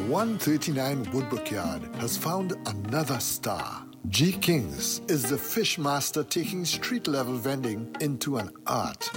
139 Woodbrook Yard has found another star. G. King's is the fish master taking street-level vending into an art.